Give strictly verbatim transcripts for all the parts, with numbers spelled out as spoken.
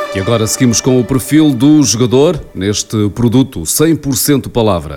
E agora seguimos com o perfil do jogador neste produto cem por cento palavra.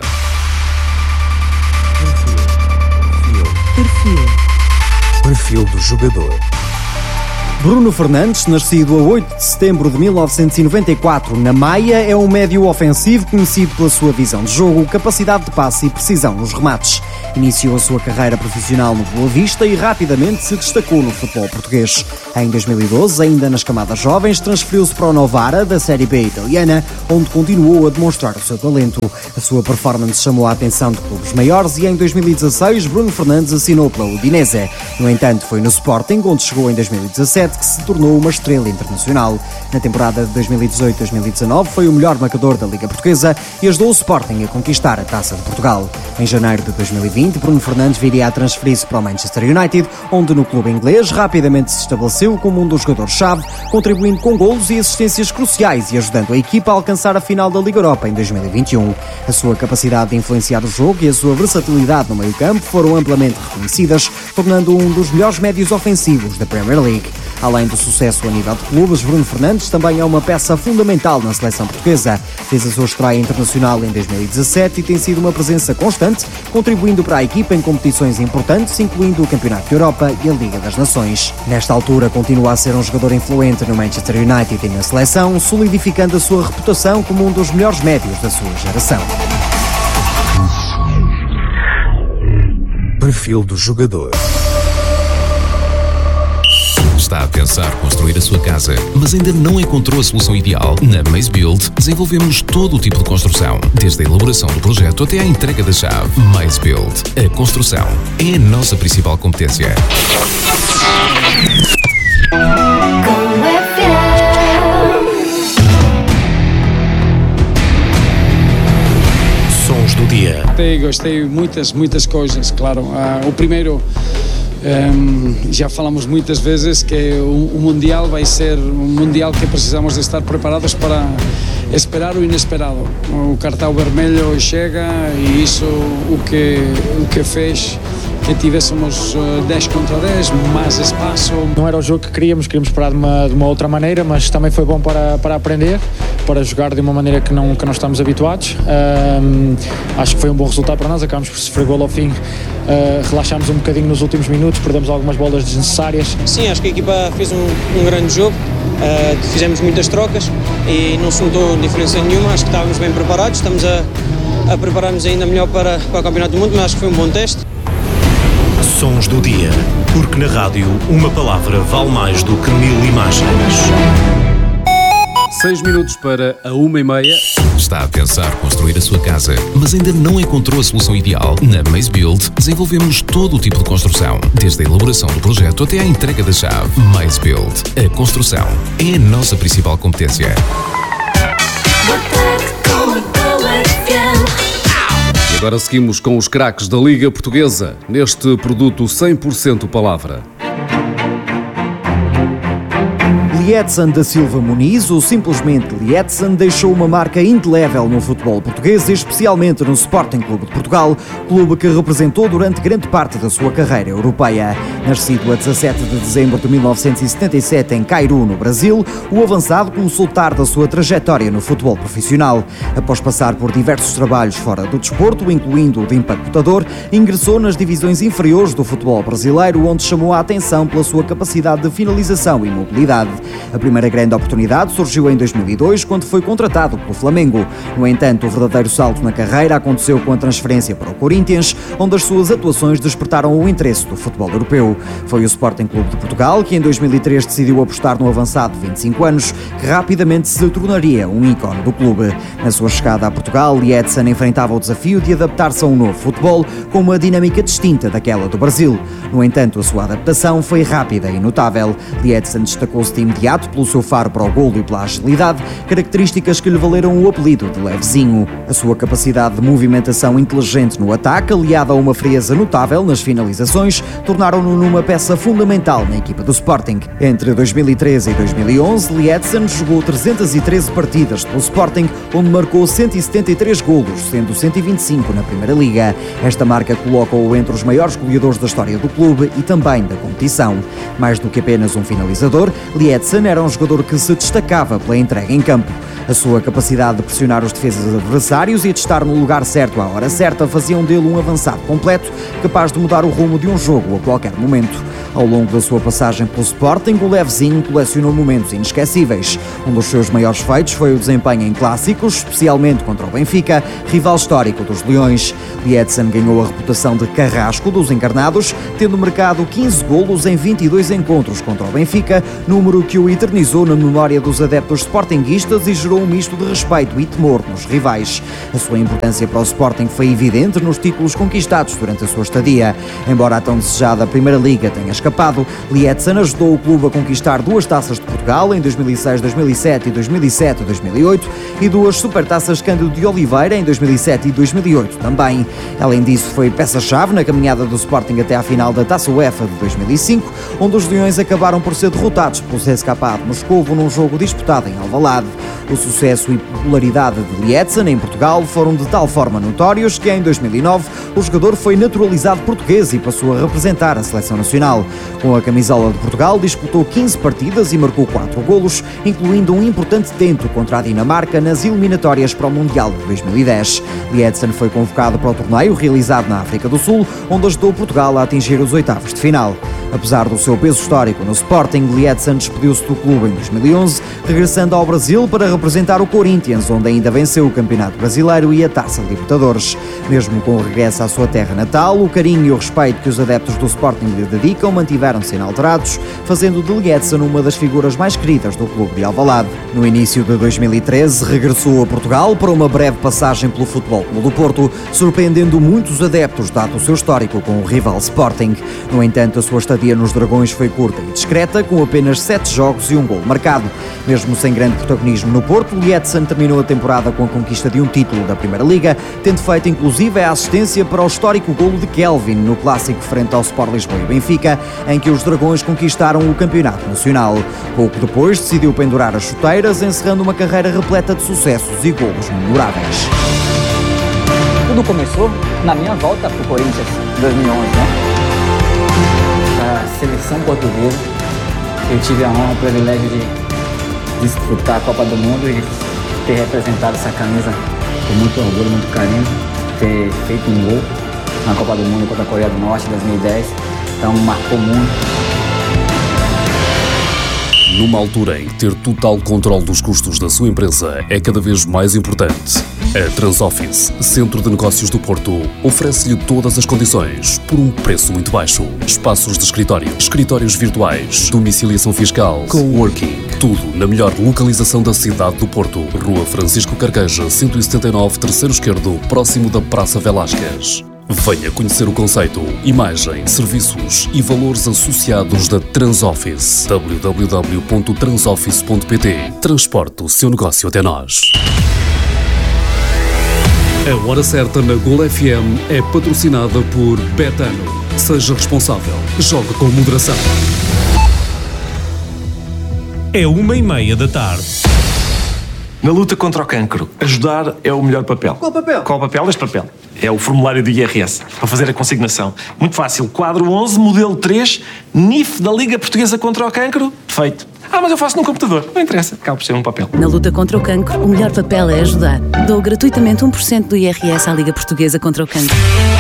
Perfil. Perfil do jogador. Bruno Fernandes, nascido a oito de setembro de mil novecentos e noventa e quatro na Maia, é um médio ofensivo conhecido pela sua visão de jogo, capacidade de passe e precisão nos remates. Iniciou a sua carreira profissional no Boa Vista e rapidamente se destacou no futebol português. Em dois mil e doze, ainda nas camadas jovens, transferiu-se para o Novara, da Série B italiana, onde continuou a demonstrar o seu talento. A sua performance chamou a atenção de clubes maiores e em dois mil e dezasseis Bruno Fernandes assinou pela Udinese. No entanto, foi no Sporting, onde chegou em dois mil e dezassete, que se tornou uma estrela internacional. Na temporada de dois mil e dezoito dois mil e dezanove foi o melhor marcador da Liga Portuguesa e ajudou o Sporting a conquistar a Taça de Portugal. Em janeiro de dois mil e vinte, Bruno Fernandes viria a transferir-se para o Manchester United, onde no clube inglês rapidamente se estabeleceu como um dos jogadores-chave, contribuindo com golos e assistências cruciais e ajudando a equipa a alcançar a final da Liga Europa em dois mil e vinte e um. A sua capacidade de influenciar o jogo e a sua versatilidade no meio-campo foram amplamente reconhecidas, tornando-o um dos melhores médios ofensivos da Premier League. Além do sucesso a nível de clubes, Bruno Fernandes também é uma peça fundamental na seleção portuguesa. Fez a sua estreia internacional em dois mil e dezassete e tem sido uma presença constante, contribuindo para a equipa em competições importantes, incluindo o Campeonato da Europa e a Liga das Nações. Nesta altura, continua a ser um jogador influente no Manchester United e na seleção, solidificando a sua reputação como um dos melhores médios da sua geração. Perfil do jogador. Está a pensar construir a sua casa, mas ainda não encontrou a solução ideal? Na MazeBuild desenvolvemos todo o tipo de construção, desde a elaboração do projeto até à entrega da chave. MazeBuild. A construção é a nossa principal competência. Sons do dia. Gostei, gostei muitas, muitas coisas, claro. Uh, o primeiro... Um, já falamos muitas vezes que o, o Mundial vai ser um Mundial que precisamos de estar preparados para esperar o inesperado. O cartão vermelho chega e isso o que, o que fez que tivéssemos dez contra dez, mais espaço. Não era o jogo que queríamos, queríamos parar de uma, de uma outra maneira, mas também foi bom para, para aprender, para jogar de uma maneira que não, que não estamos habituados. Um, acho que foi um bom resultado para nós, acabamos por sofrer golo ao fim, uh, relaxámos um bocadinho nos últimos minutos, perdemos algumas bolas desnecessárias. Sim, acho que a equipa fez um, um grande jogo, uh, fizemos muitas trocas e não se notou diferença nenhuma, acho que estávamos bem preparados, estamos a, a preparar-nos ainda melhor para, para o Campeonato do Mundo, mas acho que foi um bom teste. Sons do dia, porque na rádio uma palavra vale mais do que mil imagens. Seis minutos para a uma e meia. Está a pensar construir a sua casa, mas ainda não encontrou a solução ideal? Na MazeBuild desenvolvemos todo o tipo de construção, desde a elaboração do projeto até à entrega da chave. MazeBuild. A construção é a nossa principal competência. E agora seguimos com os craques da Liga Portuguesa, neste produto cem por cento palavra. Liedson da Silva Muniz, ou simplesmente Liedson, deixou uma marca indelével no futebol português, especialmente no Sporting Clube de Portugal, clube que representou durante grande parte da sua carreira europeia. Nascido a dezassete de dezembro de mil novecentos e setenta e sete em Cairu, no Brasil, o avançado começou tarde a sua trajetória no futebol profissional. Após passar por diversos trabalhos fora do desporto, incluindo o de empacotador, ingressou nas divisões inferiores do futebol brasileiro, onde chamou a atenção pela sua capacidade de finalização e mobilidade. A primeira grande oportunidade surgiu em dois mil e dois, quando foi contratado pelo Flamengo. No entanto, o verdadeiro salto na carreira aconteceu com a transferência para o Corinthians, onde as suas atuações despertaram o interesse do futebol europeu. Foi o Sporting Clube de Portugal que em dois mil e três decidiu apostar no avançado de vinte e cinco anos, que rapidamente se tornaria um ícone do clube. Na sua chegada a Portugal, Liedson enfrentava o desafio de adaptar-se a um novo futebol com uma dinâmica distinta daquela do Brasil. No entanto, a sua adaptação foi rápida e notável. Liedson destacou-se de imediato pelo seu faro para o golo e pela agilidade, características que lhe valeram o apelido de levezinho. A sua capacidade de movimentação inteligente no ataque, aliada a uma frieza notável nas finalizações, tornaram-no numa peça fundamental na equipa do Sporting. Entre dois mil e treze e dois mil e onze, Liedson jogou trezentas e treze partidas pelo Sporting, onde marcou cento e setenta e três golos, sendo cento e vinte e cinco na Primeira Liga. Esta marca coloca-o entre os maiores goleadores da história do clube e também da competição. Mais do que apenas um finalizador, Liedson Lietzen era um jogador que se destacava pela entrega em campo. A sua capacidade de pressionar os defesas adversários e de estar no lugar certo à hora certa faziam dele um avançado completo, capaz de mudar o rumo de um jogo a qualquer momento. Ao longo da sua passagem pelo Sporting, o Levezinho colecionou momentos inesquecíveis. Um dos seus maiores feitos foi o desempenho em clássicos, especialmente contra o Benfica, rival histórico dos Leões. Lietzen ganhou a reputação de carrasco dos encarnados, tendo marcado quinze golos em vinte e dois encontros contra o Benfica, número que o eternizou na memória dos adeptos sportinguistas e gerou um misto de respeito e temor nos rivais. A sua importância para o Sporting foi evidente nos títulos conquistados durante a sua estadia. Embora a tão desejada Primeira Liga tenha escapado, Lietzen ajudou o clube a conquistar duas taças de Portugal em dois mil e seis, dois mil e sete e dois mil e sete, dois mil e oito e duas supertaças Cândido de Oliveira em dois mil e sete e dois mil e oito também. Além disso, foi peça-chave na caminhada do Sporting até à final da Taça UEFA de dois mil e cinco, onde os Leões acabaram por ser derrotados pelo C S K A de Moscovo num jogo disputado em Alvalade. O sucesso e popularidade de Lietzen em Portugal foram de tal forma notórios que em dois mil e nove o jogador foi naturalizado português e passou a representar a seleção nacional. Com a camisola de Portugal disputou quinze partidas e marcou quatro golos, incluindo um importante tento contra a Dinamarca nas eliminatórias para o Mundial de dois mil e dez. Lietzen foi convocado para o torneio realizado na África do Sul, onde ajudou Portugal a atingir os oitavos de final. Apesar do seu peso histórico no Sporting, Lietzen despediu-se do clube em dois mil e onze, regressando ao Brasil para representar o Corinthians, onde ainda venceu o Campeonato Brasileiro e a Taça Libertadores. Mesmo com o regresso à sua terra natal, o carinho e o respeito que os adeptos do Sporting lhe dedicam mantiveram-se inalterados, fazendo de Lietzen uma das figuras mais queridas do clube de Alvalade. No início de dois mil e treze, regressou a Portugal para uma breve passagem pelo Futebol Clube do Porto, surpreendendo muitos adeptos, dado o seu histórico com o rival Sporting. No entanto, a sua estadia nos Dragões foi curta e discreta, com apenas sete jogos e um gol marcado. Mesmo sem grande protagonismo no Porto, Lietzen terminou a temporada com a conquista de um título da Primeira Liga, tendo feito inclusive a assistência para o histórico golo de Kelvin no clássico frente ao Sport Lisboa e Benfica, em que os Dragões conquistaram o campeonato nacional. Pouco depois decidiu pendurar as chuteiras, encerrando uma carreira repleta de sucessos e golos memoráveis. Tudo começou na minha volta para o Corinthians em dois mil e onze, né? A seleção portuguesa, eu tive a honra, o privilégio de disputar a Copa do Mundo e ter representado essa camisa com muito orgulho, muito carinho, ter feito um gol na Copa do Mundo contra a Coreia do Norte em dois mil e dez, então marcou muito. Numa altura em que ter total controle dos custos da sua empresa é cada vez mais importante, a Transoffice, Centro de Negócios do Porto, oferece-lhe todas as condições por um preço muito baixo. Espaços de escritório, escritórios virtuais, domiciliação fiscal, coworking, tudo na melhor localização da cidade do Porto. Rua Francisco Carqueja, cento e setenta e nove, terceiro esquerdo, próximo da Praça Velásquez. Venha conhecer o conceito, imagem, serviços e valores associados da Transoffice. w w w ponto transoffice ponto p t. Transporte o seu negócio até nós. A Hora Certa na Gol F M é patrocinada por Betano. Seja responsável. Jogue com moderação. É uma e meia da tarde. Na luta contra o cancro, ajudar é o melhor papel. Qual papel? Qual papel? Este papel. É o formulário do I R S, para fazer a consignação. Muito fácil. Quadro onze, modelo três, N I F da Liga Portuguesa contra o Cancro. Feito. Ah, mas eu faço num computador. Não interessa. Acaba por ser um papel. Na luta contra o cancro, o melhor papel é ajudar. Dou gratuitamente um por cento do I R S à Liga Portuguesa contra o Cancro.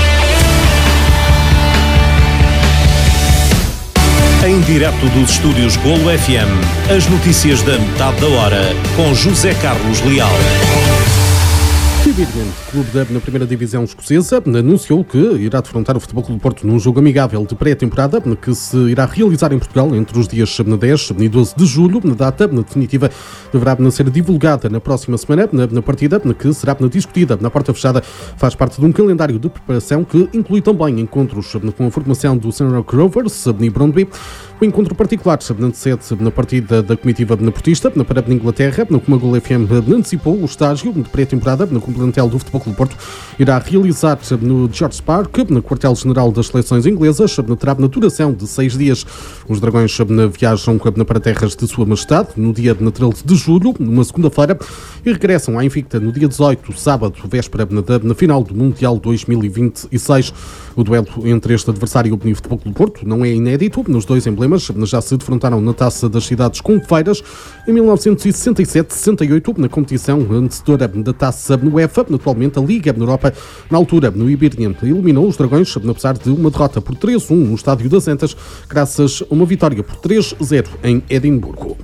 Em direto dos estúdios Golo F M, as notícias da metade da hora, com José Carlos Leal. Evidentemente, o clube da, na primeira divisão escocesa anunciou que irá defrontar o Futebol Clube do Porto num jogo amigável de pré-temporada que se irá realizar em Portugal entre os dias dez e doze de julho. Na data definitiva deverá ser divulgada na próxima semana. Na, na partida que será discutida na porta fechada, faz parte de um calendário de preparação que inclui também encontros com a formação do Shamrock Rovers e Brøndby. O encontro particular antecede na partida da comitiva portista para a Inglaterra, como a Gol F M antecipou o estágio de pré-temporada no plantel do Futebol Clube do Porto irá realizar no George Park, no quartel-general das seleções inglesas, terá na duração de seis dias. Os Dragões viajam para terras de Sua Majestade no dia treze de julho, numa segunda-feira, e regressam à Invicta no dia dezoito, sábado, véspera na final do Mundial dois mil e vinte e seis. O duelo entre este adversário e o Futebol Clube do Porto não é inédito. Nos dois emblemas emblemas já se defrontaram na Taça das Cidades com Feiras em mil novecentos e sessenta e sete sessenta e oito, na competição antecedora da Taça UEFA. Atualmente, a Liga Europa, na altura, no Iberian, eliminou os Dragões, apesar de uma derrota por três a um no Estádio das Antas, graças a uma vitória por três a zero em Edimburgo.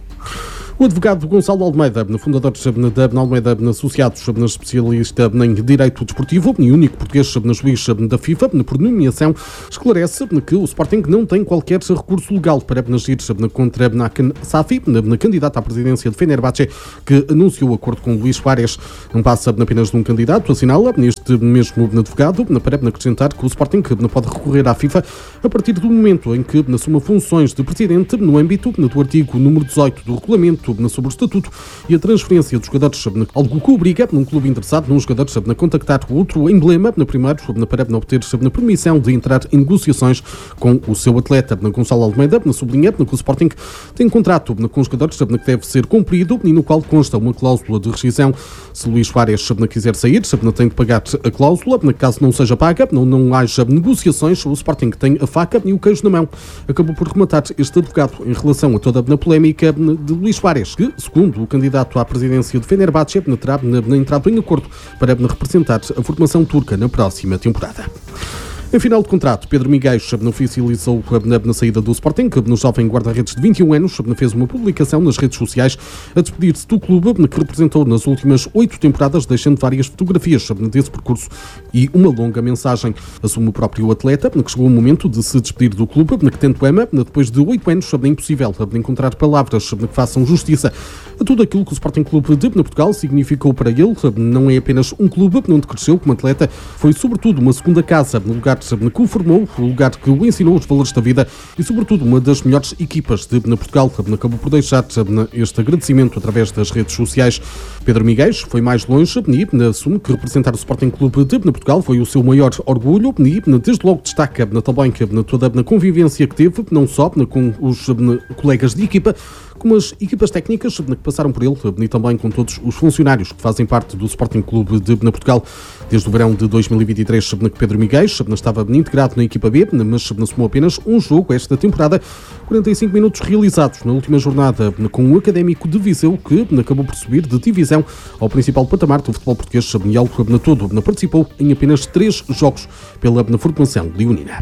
O advogado Gonçalo Almeida, fundador da Almeida Associados, especialista em Direito Desportivo e único português juiz da FIFA, por nomeação, esclarece que o Sporting não tem qualquer recurso legal para agir contra Nakan Safi, candidata à presidência de Fenerbahçe, que anunciou o acordo com Luís Suárez. Não passa apenas de um candidato, assinala neste mesmo advogado, para acrescentar que o Sporting pode recorrer à FIFA a partir do momento em que assuma funções de presidente no âmbito do artigo número dezoito do regulamento sobre o estatuto e a transferência dos jogadores, algo que obriga um clube interessado num jogador a contactar outro emblema na primeiro para obter a permissão de entrar em negociações com o seu atleta. Gonçalo Almeida sublinha que o Sporting tem um contrato com os jogadores que deve ser cumprido e no qual consta uma cláusula de rescisão. Se Luís Suárez quiser sair, tem de pagar a cláusula. Caso não seja paga, não, não haja negociações, o Sporting tem a faca e o queijo na mão. Acabou por rematar este advogado em relação a toda a polémica de Luís Suárez, que, segundo o candidato à presidência de Fenerbahçe, terá entrado em acordo para representar a formação turca na próxima temporada. Em final de contrato, Pedro Miguel oficializou na saída do Sporting. No jovem guarda-redes de vinte e um anos fez uma publicação nas redes sociais a despedir-se do clube que representou nas últimas oito temporadas, deixando várias fotografias desse percurso e uma longa mensagem. Assume o próprio atleta que chegou o momento de se despedir do clube que tanto ama. Depois de oito anos, é impossível encontrar palavras que façam justiça a tudo aquilo que o Sporting Clube de Portugal significou para ele. Não é apenas um clube onde cresceu como atleta, foi sobretudo uma segunda casa, no lugar que o formou, o lugar que o ensinou os valores da vida e, sobretudo, uma das melhores equipas de Portugal. Acabou por deixar este agradecimento através das redes sociais. Pedro Miguel foi mais longe e assume que representar o Sporting Clube de Portugal foi o seu maior orgulho e, desde logo, destaca também toda a convivência que teve, não só com os colegas de equipa, como as equipas técnicas que passaram por ele e também com todos os funcionários que fazem parte do Sporting Clube de Portugal. Desde o verão de dois mil e vinte e três, Pedro Miguel estava integrado na equipa B, mas somou apenas um jogo esta temporada, quarenta e cinco minutos realizados na última jornada com o Académico de Viseu, que acabou por subir de divisão ao principal patamar do futebol português e ao todo participou em apenas três jogos pela formação leonina.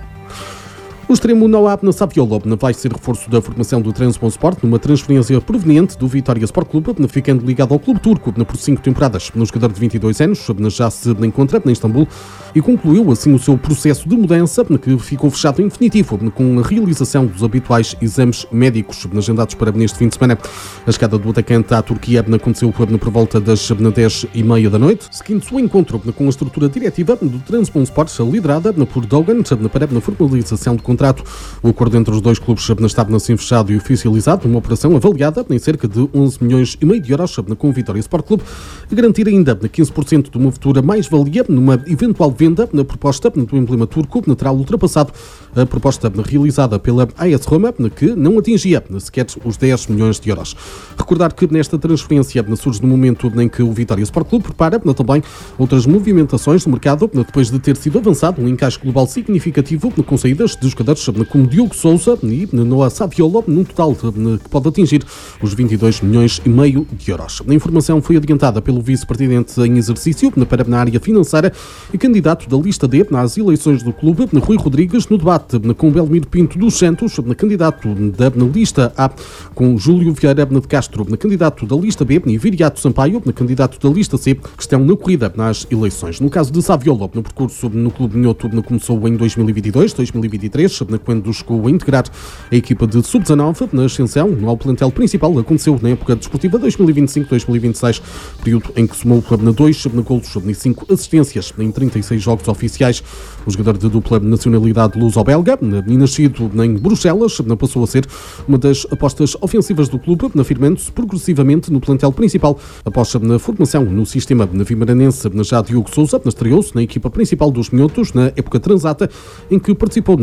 O extremo Noah Saviola vai ser reforço da formação do Trabzonspor numa transferência proveniente do Vitória Sport Clube, ficando ligado ao clube turco por cinco temporadas. O jogador de vinte e dois anos já se encontra em Istambul e concluiu assim o seu processo de mudança, que ficou fechado em definitivo com a realização dos habituais exames médicos agendados para neste fim de semana. A chegada do atacante à Turquia aconteceu por volta das dez e meia da noite, seguindo o encontro com a estrutura diretiva do Trabzonspor, liderada por Dogan, para a formalização do contrato. O acordo entre os dois clubes estava assim fechado e oficializado, uma operação avaliada em cerca de onze milhões e meio de euros com o Vitória Sport Clube, a garantir ainda quinze por cento de uma futura mais-valia numa eventual venda. Na proposta do emblema turco terá ultrapassado a proposta realizada pela A S Roma, que não atingia sequer os dez milhões de euros. Recordar que nesta transferência surge no momento em que o Vitória Sport Clube prepara também outras movimentações no mercado, depois de ter sido avançado um encaixe global significativo com saídas de jogadores como Diogo Sousa e Noah Saviola, num total que pode atingir os vinte e dois milhões e meio de euros. A informação foi adiantada pelo vice-presidente em exercício para na área financeira e candidato da lista D nas eleições do clube, Rui Rodrigues, no debate com Belmiro Pinto dos Santos, candidato da lista A, com Júlio Vieira de Castro, candidato da lista B, e Viriato Sampaio, candidato da lista C, que estão na corrida nas eleições. No caso de Saviola, no percurso no clube minhoto começou em dois mil e vinte e dois, dois mil e vinte e três, quando chegou a integrar a equipa de sub dezanove na ascensão ao plantel principal. Aconteceu na época desportiva dois mil e vinte e cinco dois mil e vinte e seis, período em que somou dois golos e cinco assistências em trinta e seis jogos oficiais. O jogador de dupla nacionalidade luso-belga, nascido em Bruxelas, passou a ser uma das apostas ofensivas do clube, afirmando-se progressivamente no plantel principal. Após a formação no sistema vimaranense, já Diogo Sousa estreou-se na equipa principal dos minhotos na época transata, em que participou na conquista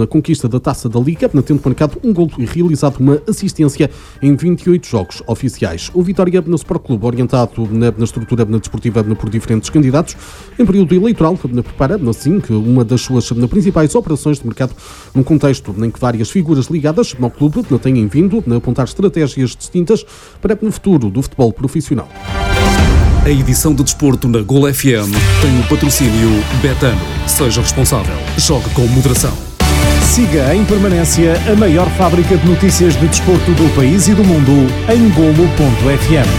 finalista da Taça da Liga, tendo marcado um golo e realizado uma assistência em vinte e oito jogos oficiais. O Vitória no Sport Clube, orientado na, na estrutura na desportiva na, por diferentes candidatos, em período eleitoral, na, prepara assim que uma das suas na, principais operações de mercado, num contexto em que várias figuras ligadas ao clube na, têm vindo a apontar estratégias distintas para o futuro do futebol profissional. A edição de desporto na Gol F M tem o patrocínio Betano. Seja responsável. Jogue com moderação. Siga em permanência a maior fábrica de notícias de desporto do país e do mundo em golo ponto f m.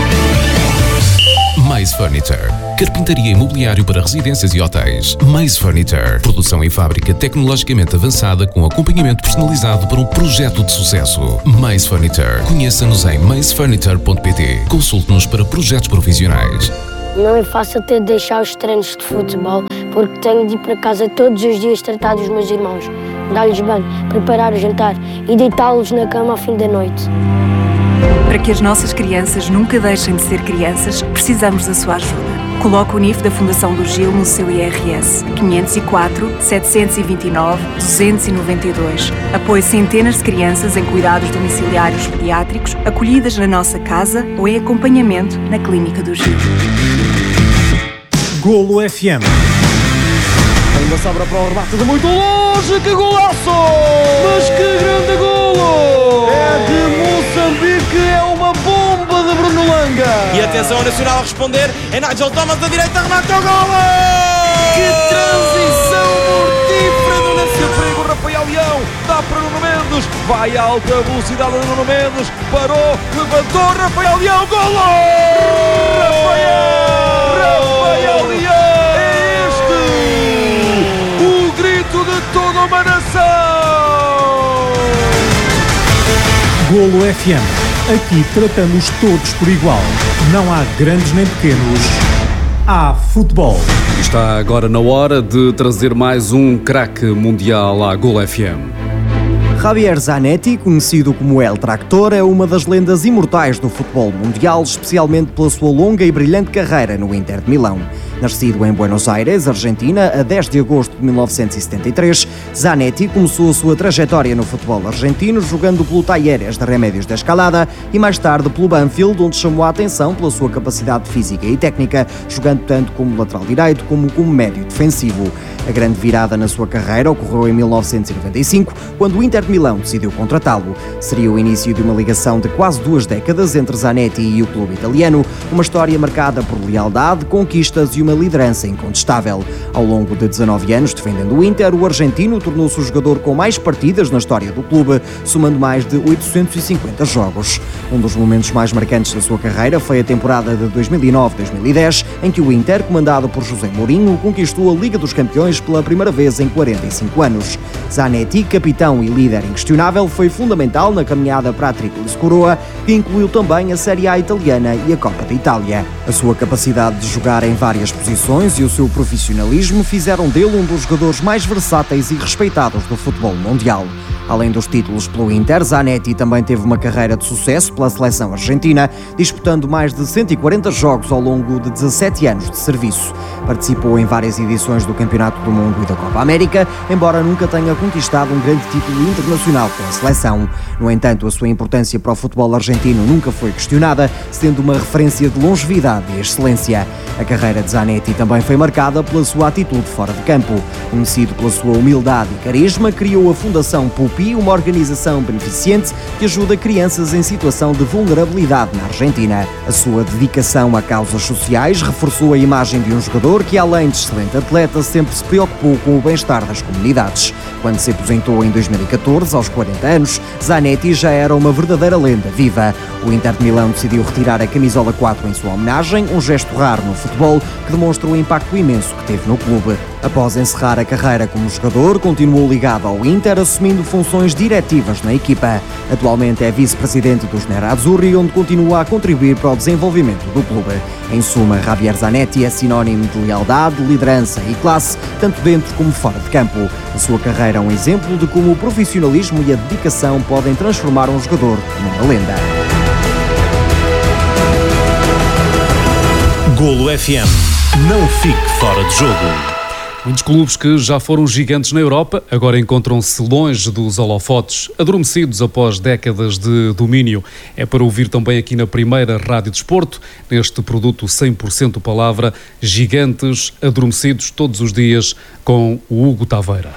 Mais Furniture. Carpintaria imobiliário para residências e hotéis. Mais Furniture. Produção em fábrica tecnologicamente avançada com acompanhamento personalizado para um projeto de sucesso. Mais Furniture. Conheça-nos em mais furniture ponto p t. Consulte-nos para projetos profissionais. Não é fácil ter de deixar os treinos de futebol porque tenho de ir para casa todos os dias tratar dos meus irmãos, dar-lhes banho, preparar o jantar e deitá-los na cama ao fim da noite. Para que as nossas crianças nunca deixem de ser crianças, precisamos da sua ajuda. Coloque o N I F da Fundação do Gil no seu I R S. quinhentos e quatro, setecentos e vinte e nove, duzentos e noventa e dois. Apoie centenas de crianças em cuidados domiciliários pediátricos, acolhidas na nossa casa ou em acompanhamento na Clínica do Gil. Golo F M. Ainda sobra para o remate de muito longe, que golaço! Mas que grande golo! É de Moçambique, é uma bomba de Bruno Langa! E atenção ao Nacional a responder, é Nigel Thomas da direita, remate ao golo! Que transição mortífera do Nacional! Perigo, Rafael Leão, dá para Nuno Mendes, vai a alta velocidade de Nuno Mendes, parou, levantou, Rafael Leão, golo! Rafael! Rafael Leão! De toda uma nação! Golo F M. Aqui tratamos todos por igual. Não há grandes nem pequenos. Há futebol. Está agora na hora de trazer mais um craque mundial à Golo F M. Javier Zanetti, conhecido como El Tractor, é uma das lendas imortais do futebol mundial, especialmente pela sua longa e brilhante carreira no Inter de Milão. Nascido em Buenos Aires, Argentina, a dez de agosto de mil novecentos e setenta e três, Zanetti começou a sua trajetória no futebol argentino jogando pelo Talleres de Remédios da Escalada e mais tarde pelo Banfield, onde chamou a atenção pela sua capacidade física e técnica, jogando tanto como lateral direito como como médio defensivo. A grande virada na sua carreira ocorreu em mil novecentos e noventa e cinco, quando o Inter de Milão decidiu contratá-lo. Seria o início de uma ligação de quase duas décadas entre Zanetti e o clube italiano, uma história marcada por lealdade, conquistas e uma liderança incontestável. Ao longo de dezanove anos defendendo o Inter, o argentino tornou-se o jogador com mais partidas na história do clube, somando mais de oitocentos e cinquenta jogos. Um dos momentos mais marcantes da sua carreira foi a temporada de dois mil e nove dois mil e dez, em que o Inter, comandado por José Mourinho, conquistou a Liga dos Campeões pela primeira vez em quarenta e cinco anos. Zanetti, capitão e líder inquestionável, foi fundamental na caminhada para a Tríplice Coroa, que incluiu também a Série A italiana e a Copa da Itália. A sua capacidade de jogar em várias posições e o seu profissionalismo fizeram dele um dos jogadores mais versáteis e respeitados do futebol mundial. Além dos títulos pelo Inter, Zanetti também teve uma carreira de sucesso pela seleção argentina, disputando mais de cento e quarenta jogos ao longo de dezassete anos de serviço. Participou em várias edições do Campeonato do Mundo e da Copa América, embora nunca tenha conquistado um grande título internacional pela seleção. No entanto, a sua importância para o futebol argentino nunca foi questionada, sendo uma referência de longevidade e excelência. A carreira de Zanetti também foi marcada pela sua atitude fora de campo. Conhecido pela sua humildade e carisma, criou a Fundação Pupi, uma organização beneficente que ajuda crianças em situação de vulnerabilidade na Argentina. A sua dedicação a causas sociais reforçou a imagem de um jogador que, além de excelente atleta, sempre se preocupou com o bem-estar das comunidades. Quando se aposentou em dois mil e catorze, aos quarenta anos, Zanetti já era uma verdadeira lenda viva. O Inter de Milão decidiu retirar a camisola quatro em sua homenagem, um gesto raro no futebol que demonstra o impacto imenso que teve no clube. Após encerrar a carreira como jogador, continuou ligado ao Inter, assumindo funções diretivas na equipa. Atualmente é vice-presidente dos Nerazzurri, onde continua a contribuir para o desenvolvimento do clube. Em suma, Javier Zanetti é sinónimo de lealdade, liderança e classe, tanto dentro como fora de campo. A sua carreira é um exemplo de como o profissionalismo e a dedicação podem transformar um jogador numa lenda. Golo F M. Não fique fora de jogo. Muitos clubes que já foram gigantes na Europa agora encontram-se longe dos holofotes, adormecidos após décadas de domínio. É para ouvir também aqui na primeira Rádio Desporto, neste produto cem por cento palavra, gigantes adormecidos todos os dias, com o Hugo Taveira.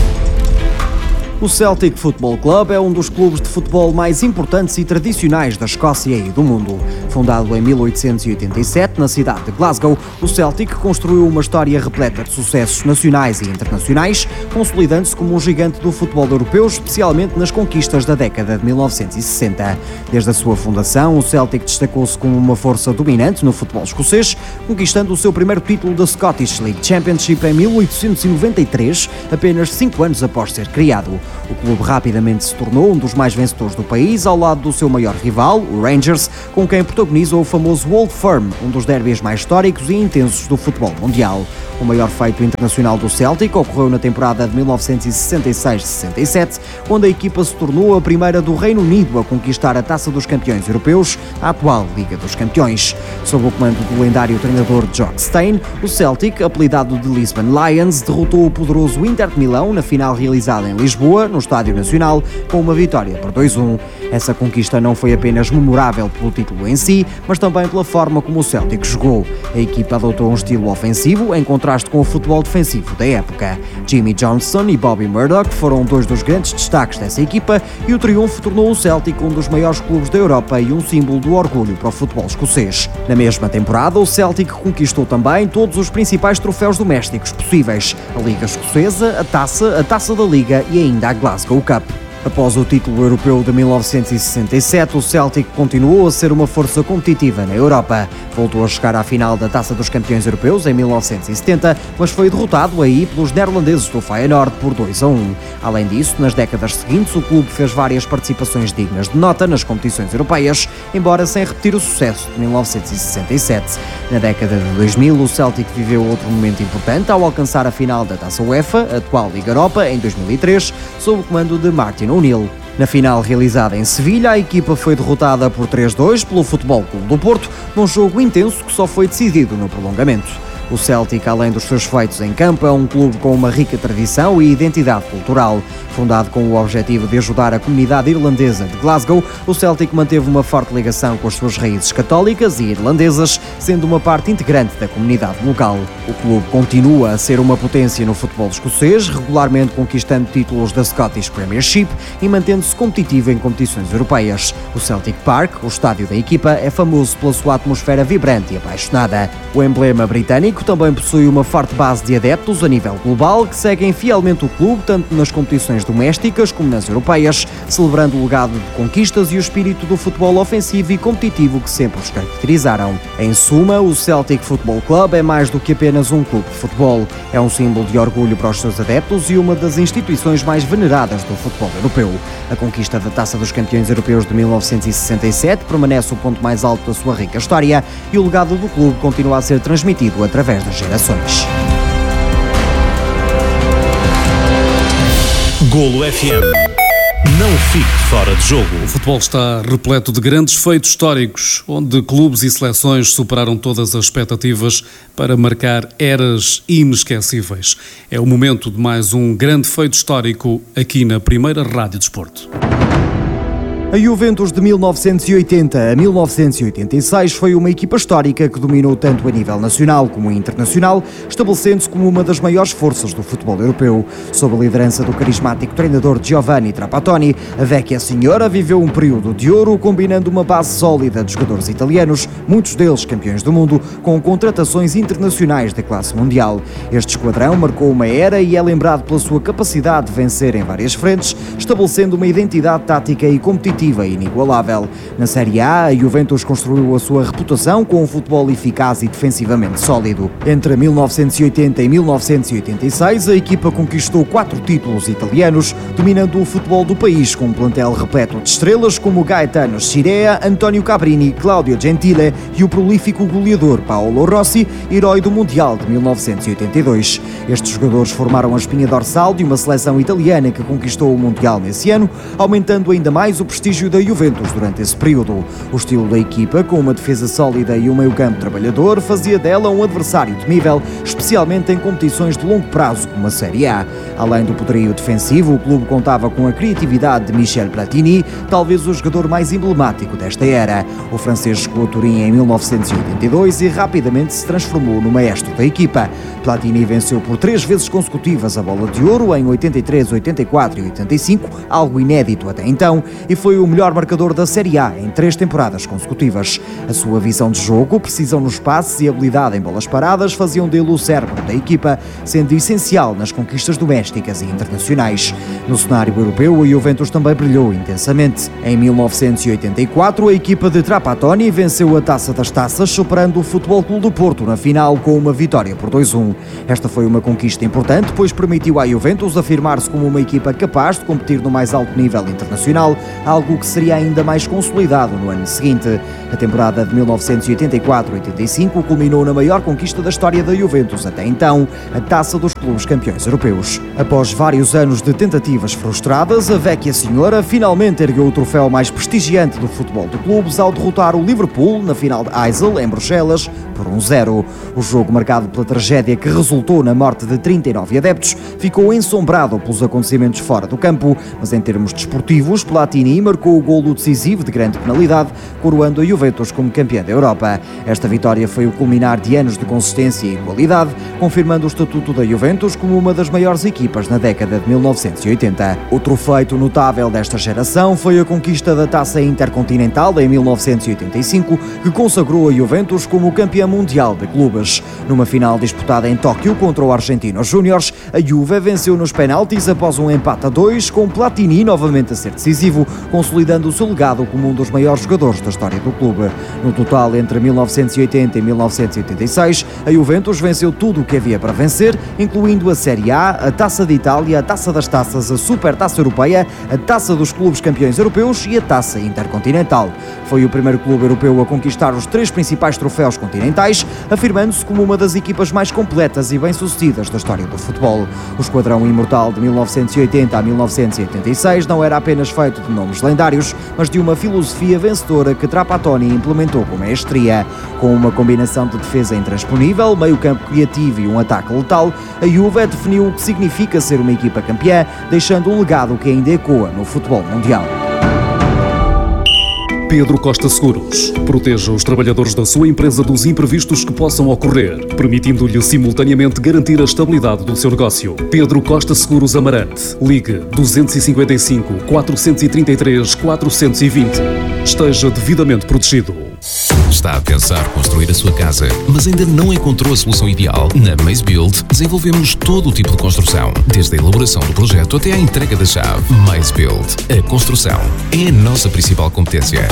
O Celtic Football Club é um dos clubes de futebol mais importantes e tradicionais da Escócia e do mundo. Fundado em mil oitocentos e oitenta e sete na cidade de Glasgow, o Celtic construiu uma história repleta de sucessos nacionais e internacionais, consolidando-se como um gigante do futebol europeu, especialmente nas conquistas da década de mil novecentos e sessenta. Desde a sua fundação, o Celtic destacou-se como uma força dominante no futebol escocês, conquistando o seu primeiro título da Scottish League Championship em mil oitocentos e noventa e três, apenas cinco anos após ser criado. O clube rapidamente se tornou um dos mais vencedores do país, ao lado do seu maior rival, o Rangers, com quem protagoniza o famoso Old Firm, um dos derbys mais históricos e intensos do futebol mundial. O maior feito internacional do Celtic ocorreu na temporada de mil novecentos e sessenta e seis sessenta e sete, quando a equipa se tornou a primeira do Reino Unido a conquistar a Taça dos Campeões Europeus, a atual Liga dos Campeões. Sob o comando do lendário treinador Jock Stein, o Celtic, apelidado de Lisbon Lions, derrotou o poderoso Inter de Milão na final realizada em Lisboa, no Estádio Nacional, com uma vitória por dois a um. Essa conquista não foi apenas memorável pelo título em si, mas também pela forma como o Celtic jogou. A equipa adotou um estilo ofensivo, em contraste com o futebol defensivo da época. Jimmy Johnson e Bobby Murdoch foram dois dos grandes destaques dessa equipa e o triunfo tornou o Celtic um dos maiores clubes da Europa e um símbolo do orgulho para o futebol escocês. Na mesma temporada, o Celtic conquistou também todos os principais troféus domésticos possíveis: a Liga Escocesa, a Taça, a Taça da Liga e ainda a Glasgow Cup. Após o título europeu de mil novecentos e sessenta e sete, o Celtic continuou a ser uma força competitiva na Europa. Voltou a chegar à final da Taça dos Campeões Europeus em mil novecentos e setenta, mas foi derrotado aí pelos neerlandeses do Feyenoord por dois a um. Além disso, nas décadas seguintes, o clube fez várias participações dignas de nota nas competições europeias, embora sem repetir o sucesso de mil novecentos e sessenta e sete. Na década de dois mil, o Celtic viveu outro momento importante ao alcançar a final da Taça UEFA, a atual Liga Europa, em dois mil e três, sob o comando de Martin O'Neill. Na final realizada em Sevilha, a equipa foi derrotada por três a dois pelo Futebol Clube do Porto, num jogo intenso que só foi decidido no prolongamento. O Celtic, além dos seus feitos em campo, é um clube com uma rica tradição e identidade cultural. Fundado com o objetivo de ajudar a comunidade irlandesa de Glasgow, o Celtic manteve uma forte ligação com as suas raízes católicas e irlandesas, sendo uma parte integrante da comunidade local. O clube continua a ser uma potência no futebol escocês, regularmente conquistando títulos da Scottish Premiership e mantendo-se competitivo em competições europeias. O Celtic Park, o estádio da equipa, é famoso pela sua atmosfera vibrante e apaixonada. O emblema britânico também possui uma forte base de adeptos a nível global que seguem fielmente o clube tanto nas competições domésticas como nas europeias, celebrando o legado de conquistas e o espírito do futebol ofensivo e competitivo que sempre os caracterizaram. Em suma, o Celtic Football Club é mais do que apenas um clube de futebol. É um símbolo de orgulho para os seus adeptos e uma das instituições mais veneradas do futebol europeu. A conquista da Taça dos Campeões Europeus de mil novecentos e sessenta e sete permanece o ponto mais alto da sua rica história e o legado do clube continua a ser transmitido através das gerações. Golo F M. Não fique fora de jogo. O futebol está repleto de grandes feitos históricos, onde clubes e seleções superaram todas as expectativas para marcar eras inesquecíveis. É o momento de mais um grande feito histórico aqui na primeira Rádio Desporto. A Juventus de mil novecentos e oitenta a mil novecentos e oitenta e seis foi uma equipa histórica que dominou tanto a nível nacional como internacional, estabelecendo-se como uma das maiores forças do futebol europeu. Sob a liderança do carismático treinador Giovanni Trapattoni, a Vecchia Signora viveu um período de ouro, combinando uma base sólida de jogadores italianos, muitos deles campeões do mundo, com contratações internacionais de classe mundial. Este esquadrão marcou uma era e é lembrado pela sua capacidade de vencer em várias frentes, estabelecendo uma identidade tática e competitiva inigualável. Na Série A, a Juventus construiu a sua reputação com um futebol eficaz e defensivamente sólido. Entre mil novecentos e oitenta e mil novecentos e oitenta e seis, a equipa conquistou quatro títulos italianos, dominando o futebol do país com um plantel repleto de estrelas como Gaetano Scirea, Antonio Cabrini, Claudio Gentile e o prolífico goleador Paolo Rossi, herói do Mundial de mil novecentos e oitenta e dois. Estes jogadores formaram a espinha dorsal de uma seleção italiana que conquistou o Mundial nesse ano, aumentando ainda mais o prestígio prestígio da Juventus durante esse período. O estilo da equipa, com uma defesa sólida e um meio-campo trabalhador, fazia dela um adversário temível, especialmente em competições de longo prazo como a Série A. Além do poderio defensivo, o clube contava com a criatividade de Michel Platini, talvez o jogador mais emblemático desta era. O francês chegou a Turim em mil novecentos e oitenta e dois e rapidamente se transformou no maestro da equipa. Platini venceu por três vezes consecutivas a Bola de Ouro em oitenta e três, oitenta e quatro e oitenta e cinco, algo inédito até então, e foi o melhor marcador da Série A em três temporadas consecutivas. A sua visão de jogo, precisão nos passes e habilidade em bolas paradas faziam dele o cérebro da equipa, sendo essencial nas conquistas domésticas e internacionais. No cenário europeu, a Juventus também brilhou intensamente. Em mil novecentos e oitenta e quatro, a equipa de Trapattoni venceu a Taça das Taças, superando o Futebol Clube do Porto na final com uma vitória por dois a um. Esta foi uma conquista importante, pois permitiu à Juventus afirmar-se como uma equipa capaz de competir no mais alto nível internacional, algo que seria ainda mais consolidado no ano seguinte. A temporada de mil novecentos e oitenta e quatro a oitenta e cinco culminou na maior conquista da história da Juventus até então, a Taça dos Clubes Campeões Europeus. Após vários anos de tentativas frustradas, a Vecchia Senhora finalmente ergueu o troféu mais prestigiante do futebol de clubes ao derrotar o Liverpool na final de Heysel, em Bruxelas, por um zero. O jogo, marcado pela tragédia que resultou na morte de trinta e nove adeptos, ficou ensombrado pelos acontecimentos fora do campo, mas em termos desportivos, Platini marcou o golo decisivo de grande penalidade, coroando a Juventus como campeã da Europa. Esta vitória foi o culminar de anos de consistência e qualidade, confirmando o estatuto da Juventus como uma das maiores equipas na década de mil novecentos e oitenta. Outro feito notável desta geração foi a conquista da Taça Intercontinental em mil novecentos e oitenta e cinco, que consagrou a Juventus como campeã mundial de clubes. Numa final disputada em Tóquio contra o Argentinos Júniores, a Juve venceu nos penaltis após um empate a dois, com Platini novamente a ser decisivo, consolidando o seu legado como um dos maiores jogadores da história do clube. No total, entre mil novecentos e oitenta e mil novecentos e oitenta e seis, a Juventus venceu tudo o que havia para vencer, incluindo a Série A, a Taça de Itália, a Taça das Taças, a Supertaça Europeia, a Taça dos Clubes Campeões Europeus e a Taça Intercontinental. Foi o primeiro clube europeu a conquistar os três principais troféus continentais, afirmando-se como uma das equipas mais completas e bem-sucedidas da história do futebol. O esquadrão imortal de mil novecentos e oitenta a mil novecentos e oitenta e seis não era apenas feito de nomes lendários, mas de uma filosofia vencedora que Trapattoni implementou com maestria. Com uma combinação de defesa intransponível, meio-campo criativo e um ataque letal, a Juve definiu o que significa ser uma equipa campeã, deixando um legado que ainda ecoa no futebol mundial. Pedro Costa Seguros. Proteja os trabalhadores da sua empresa dos imprevistos que possam ocorrer, permitindo-lhe simultaneamente garantir a estabilidade do seu negócio. Pedro Costa Seguros Amarante. Ligue dois cinco cinco, quatro três três, quatro dois zero. Esteja devidamente protegido. Está a pensar construir a sua casa, mas ainda não encontrou a solução ideal? Na Maze Build desenvolvemos todo o tipo de construção, desde a elaboração do projeto até à entrega da chave. Maze Build. A construção é a nossa principal competência.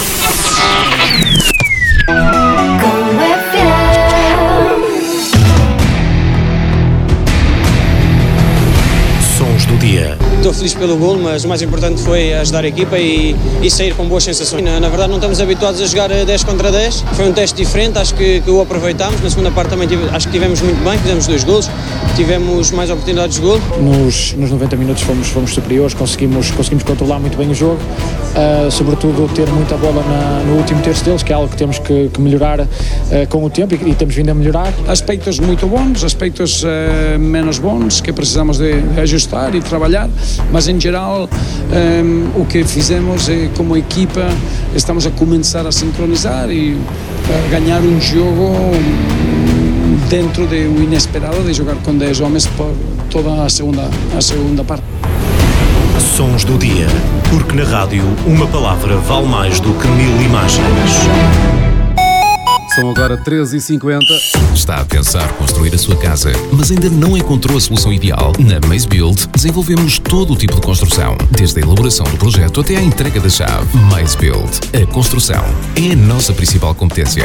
Sons do dia. Estou feliz pelo gol, mas o mais importante foi ajudar a equipa e, e sair com boas sensações. Na, na verdade não estamos habituados a jogar dez contra dez, foi um teste diferente, acho que, que o aproveitámos. Na segunda parte também tive, acho que tivemos muito bem, fizemos dois golos, tivemos mais oportunidades de gol. Nos, nos noventa minutos fomos, fomos superiores, conseguimos, conseguimos controlar muito bem o jogo, uh, sobretudo ter muita bola na, no último terço deles, que é algo que temos que, que melhorar uh, com o tempo e, e temos vindo a melhorar. Aspectos muito bons, aspectos uh, menos bons, que precisamos de, de ajustar e trabalhar, mas em geral um, o que fizemos é, como equipa, estamos a começar a sincronizar e a ganhar um jogo dentro do inesperado de jogar com dez homens por toda a segunda, a segunda parte. Sons do dia, porque na rádio uma palavra vale mais do que mil imagens. São agora treze e cinquenta. Está a pensar construir a sua casa, mas ainda não encontrou a solução ideal? Na Maze Build desenvolvemos todo o tipo de construção, desde a elaboração do projeto até à entrega da chave. Maze Build. A construção é a nossa principal competência.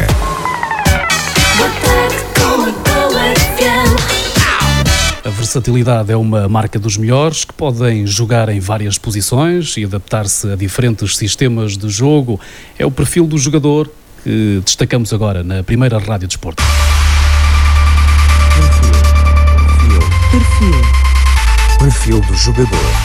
A versatilidade é uma marca dos melhores, que podem jogar em várias posições e adaptar-se a diferentes sistemas de jogo. É o perfil do jogador que destacamos agora na primeira Rádio Desporto. Perfil. Perfil. Perfil do jogador.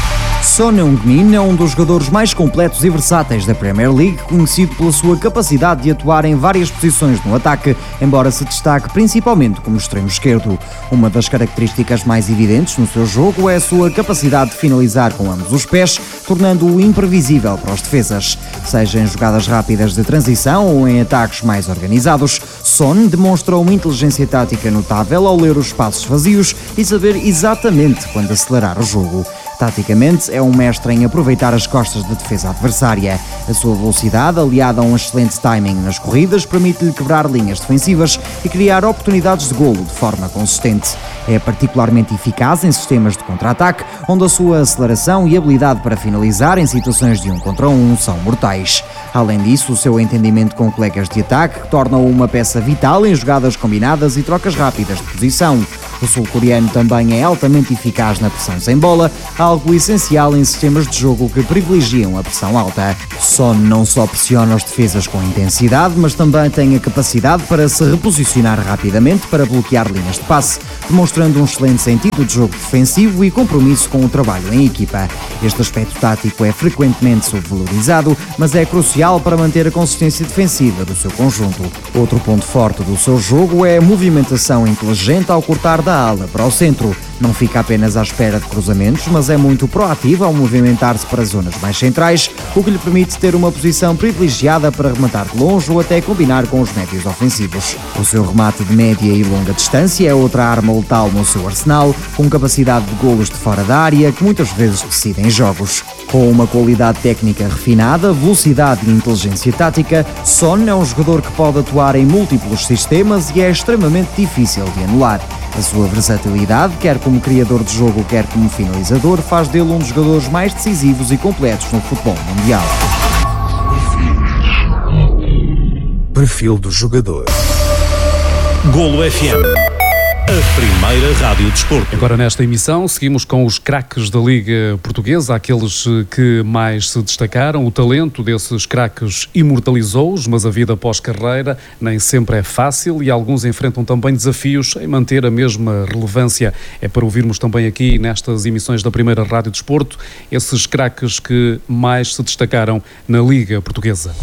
Son Heung-min é um dos jogadores mais completos e versáteis da Premier League, conhecido pela sua capacidade de atuar em várias posições no ataque, embora se destaque principalmente como extremo esquerdo. Uma das características mais evidentes no seu jogo é a sua capacidade de finalizar com ambos os pés, tornando-o imprevisível para os defesas. Seja em jogadas rápidas de transição ou em ataques mais organizados, Son demonstra uma inteligência tática notável ao ler os espaços vazios e saber exatamente quando acelerar o jogo. Taticamente, é um mestre em aproveitar as costas da defesa adversária. A sua velocidade, aliada a um excelente timing nas corridas, permite-lhe quebrar linhas defensivas e criar oportunidades de golo de forma consistente. É particularmente eficaz em sistemas de contra-ataque, onde a sua aceleração e habilidade para finalizar em situações de um contra um são mortais. Além disso, o seu entendimento com colegas de ataque torna-o uma peça vital em jogadas combinadas e trocas rápidas de posição. O sul-coreano também é altamente eficaz na pressão sem bola, algo essencial em sistemas de jogo que privilegiam a pressão alta. Son não só pressiona os defesas com intensidade, mas também tem a capacidade para se reposicionar rapidamente para bloquear linhas de passe, demonstrando um excelente sentido de jogo defensivo e compromisso com o trabalho em equipa. Este aspecto tático é frequentemente subvalorizado, mas é crucial para manter a consistência defensiva do seu conjunto. Outro ponto forte do seu jogo é a movimentação inteligente ao cortar da ala para o centro. Não fica apenas à espera de cruzamentos, mas é muito proativo ao movimentar-se para zonas mais centrais, o que lhe permite ter uma posição privilegiada para rematar de longe ou até combinar com os médios ofensivos. O seu remate de média e longa distância é outra arma letal no seu arsenal, com capacidade de golos de fora da área que muitas vezes decidem jogos. Com uma qualidade técnica refinada, velocidade e inteligência tática, Son é um jogador que pode atuar em múltiplos sistemas e é extremamente difícil de anular. A sua versatilidade, quer como criador de jogo, quer como finalizador, faz dele um dos jogadores mais decisivos e completos no futebol mundial. Perfil do jogador. Golo F M, a primeira rádio de desporto. Agora nesta emissão seguimos com os craques da Liga Portuguesa, aqueles que mais se destacaram. O talento desses craques imortalizou-os, mas a vida pós-carreira nem sempre é fácil e alguns enfrentam também desafios em manter a mesma relevância. É para ouvirmos também aqui nestas emissões da primeira rádio de desporto esses craques que mais se destacaram na Liga Portuguesa.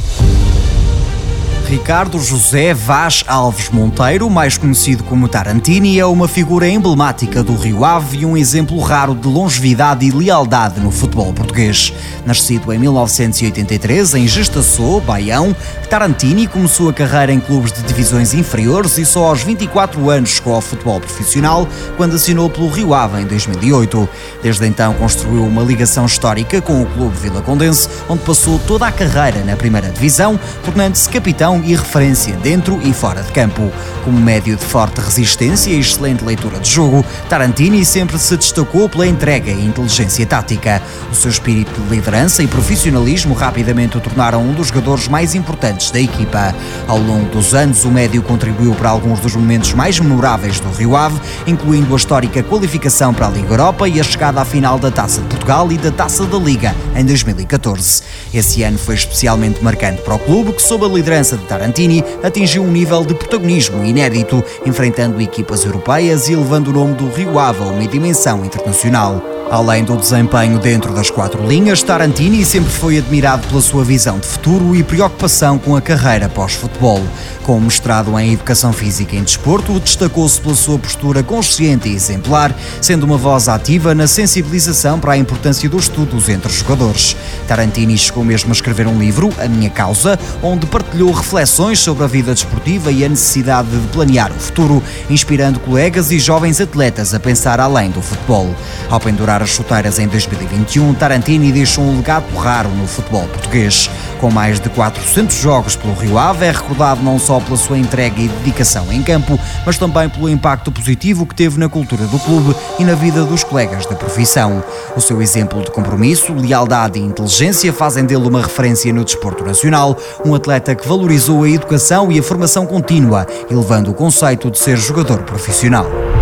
Ricardo José Vaz Alves Monteiro, mais conhecido como Tarantini, é uma figura emblemática do Rio Ave e um exemplo raro de longevidade e lealdade no futebol português. Nascido em mil novecentos e oitenta e três, em Gestaçô, Baião, Tarantini começou a carreira em clubes de divisões inferiores e só aos vinte e quatro anos chegou ao futebol profissional, quando assinou pelo Rio Ave em dois mil e oito. Desde então construiu uma ligação histórica com o clube vilacondense, onde passou toda a carreira na primeira divisão, tornando-se capitão e referência dentro e fora de campo. Como médio de forte resistência e excelente leitura de jogo, Tarantini sempre se destacou pela entrega e inteligência tática. O seu espírito de liderança e profissionalismo rapidamente o tornaram um dos jogadores mais importantes da equipa. Ao longo dos anos, o médio contribuiu para alguns dos momentos mais memoráveis do Rio Ave, incluindo a histórica qualificação para a Liga Europa e a chegada à final da Taça de Portugal e da Taça da Liga em dois mil e catorze. Esse ano foi especialmente marcante para o clube, que sob a liderança de Tarantini atingiu um nível de protagonismo inédito, enfrentando equipas europeias e elevando o nome do Rio Ave a uma dimensão internacional. Além do desempenho dentro das quatro linhas, Tarantini sempre foi admirado pela sua visão de futuro e preocupação com a carreira pós-futebol. Com mestrado em Educação Física e Desporto, destacou-se pela sua postura consciente e exemplar, sendo uma voz ativa na sensibilização para a importância dos estudos entre os jogadores. Tarantini chegou mesmo a escrever um livro, A Minha Causa, onde partilhou reflexões sobre a vida desportiva e a necessidade de planear o futuro, inspirando colegas e jovens atletas a pensar além do futebol. Ao pendurar as chuteiras em dois mil e vinte e um, Tarantini deixou um legado raro no futebol português. Com mais de quatrocentos jogos pelo Rio Ave, é recordado não só pela sua entrega e dedicação em campo, mas também pelo impacto positivo que teve na cultura do clube e na vida dos colegas da profissão. O seu exemplo de compromisso, lealdade e inteligência fazem dele uma referência no desporto nacional, um atleta que valorizou a educação e a formação contínua, elevando o conceito de ser jogador profissional.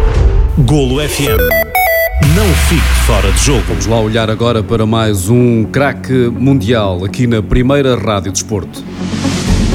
Golo F M. Não fique fora de jogo. Vamos lá olhar agora para mais um craque mundial aqui na primeira rádio de desporto.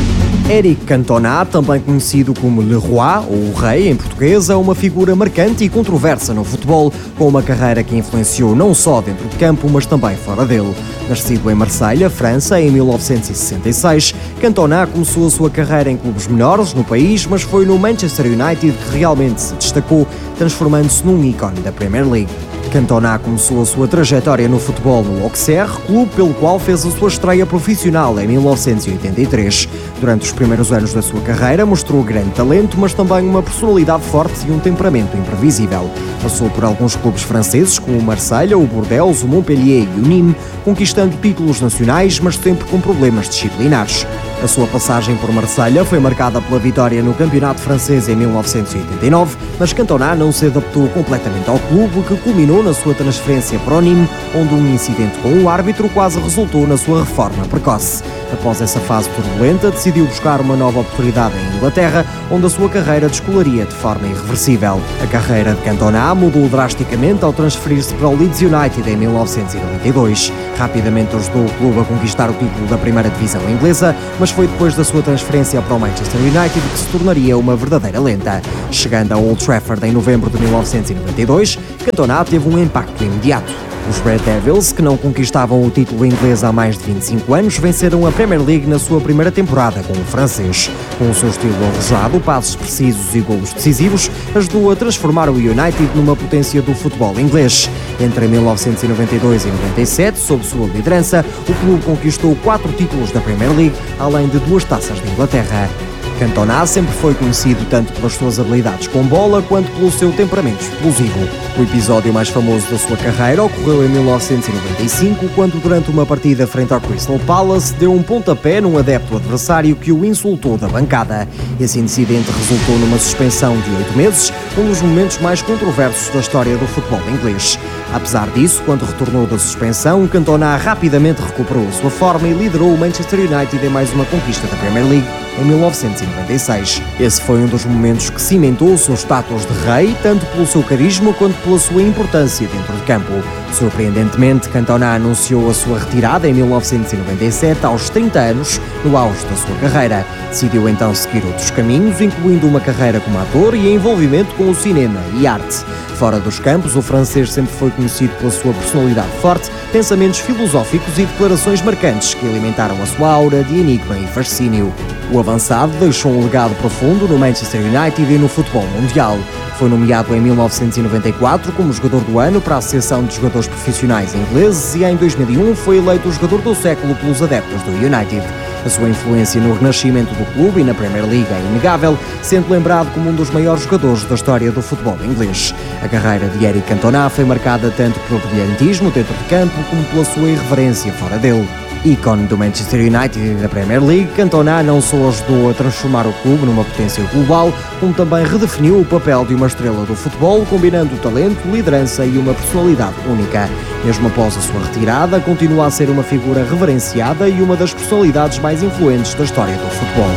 Eric Cantona, também conhecido como Le Roi, ou o Rei em português, é uma figura marcante e controversa no futebol, com uma carreira que influenciou não só dentro de campo, mas também fora dele. Nascido em Marselha, França, em mil novecentos e sessenta e seis, Cantona começou a sua carreira em clubes menores no país, mas foi no Manchester United que realmente se destacou, transformando-se num ícone da Premier League. Cantona começou a sua trajetória no futebol no Auxerre, clube pelo qual fez a sua estreia profissional em mil novecentos e oitenta e três. Durante os primeiros anos da sua carreira mostrou grande talento, mas também uma personalidade forte e um temperamento imprevisível. Passou por alguns clubes franceses como o Marselha, o Bordeaux, o Montpellier e o Nîmes, conquistando títulos nacionais, mas sempre com problemas disciplinares. A sua passagem por Marselha foi marcada pela vitória no campeonato francês em mil novecentos e oitenta e nove, mas Cantona não se adaptou completamente ao clube, o que culminou na sua transferência para o Nîmes, onde um incidente com o árbitro quase resultou na sua reforma precoce. Após essa fase turbulenta, decidiu buscar uma nova oportunidade em Inglaterra, onde a sua carreira descolaria de forma irreversível. A carreira de Cantona mudou drasticamente ao transferir-se para o Leeds United em mil novecentos e noventa e dois. Rapidamente ajudou o clube a conquistar o título da primeira divisão inglesa, mas foi depois da sua transferência para o Manchester United que se tornaria uma verdadeira lenda. Chegando ao Old Trafford em novembro de mil novecentos e noventa e dois, Cantona teve um impacto imediato. Os Red Devils, que não conquistavam o título inglês há mais de vinte e cinco anos, venceram a Premier League na sua primeira temporada com o francês. Com o seu estilo arrojado, passos precisos e golos decisivos, ajudou a transformar o United numa potência do futebol inglês. Entre mil novecentos e noventa e dois e noventa e sete, sob sua liderança, o clube conquistou quatro títulos da Premier League, além de duas taças de Inglaterra. Cantona sempre foi conhecido tanto pelas suas habilidades com bola quanto pelo seu temperamento explosivo. O episódio mais famoso da sua carreira ocorreu em mil novecentos e noventa e cinco, quando durante uma partida frente ao Crystal Palace deu um pontapé num adepto adversário que o insultou da bancada. Esse incidente resultou numa suspensão de oito meses, um dos momentos mais controversos da história do futebol inglês. Apesar disso, quando retornou da suspensão, Cantona rapidamente recuperou a sua forma e liderou o Manchester United em mais uma conquista da Premier League em mil novecentos e noventa e seis. Esse foi um dos momentos que cimentou o seu status de rei, tanto pelo seu carisma quanto pela sua importância dentro de campo. Surpreendentemente, Cantona anunciou a sua retirada em mil novecentos e noventa e sete, aos trinta anos, no auge da sua carreira. Decidiu então seguir outros caminhos, incluindo uma carreira como ator e envolvimento com o cinema e arte. Fora dos campos, o francês sempre foi conhecido pela sua personalidade forte, pensamentos filosóficos e declarações marcantes que alimentaram a sua aura de enigma e fascínio. O avançado deixou um legado profundo no Manchester United e no futebol mundial. Foi nomeado em mil novecentos e noventa e quatro como jogador do ano para a Associação de Jogadores Profissionais Ingleses e em dois mil e um foi eleito o jogador do século pelos adeptos do United. A sua influência no renascimento do clube e na Premier League é inegável, sendo lembrado como um dos maiores jogadores da história do futebol inglês. A carreira de Eric Cantona foi marcada tanto pelo brilhantismo dentro de campo como pela sua irreverência fora dele. Ícone do Manchester United e da Premier League, Cantona não só ajudou a transformar o clube numa potência global, como também redefiniu o papel de uma estrela do futebol, combinando talento, liderança e uma personalidade única. Mesmo após a sua retirada, continua a ser uma figura reverenciada e uma das personalidades mais influentes da história do futebol.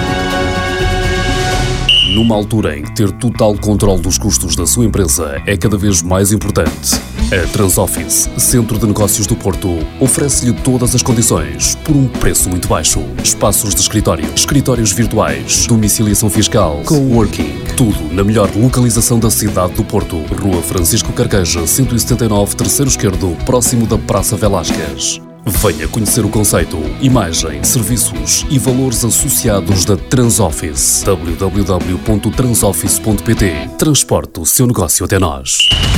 Numa altura em que ter total controle dos custos da sua empresa é cada vez mais importante, a Transoffice, Centro de Negócios do Porto, oferece-lhe todas as condições por um preço muito baixo. Espaços de escritório, escritórios virtuais, domiciliação fiscal, coworking, tudo na melhor localização da cidade do Porto. Rua Francisco Carqueja, cento e setenta e nove, terceiro esquerdo, próximo da Praça Velásquez. Venha conhecer o conceito, imagem, serviços e valores associados da Transoffice. w w w ponto transoffice ponto p t. Transporte o seu negócio até nós.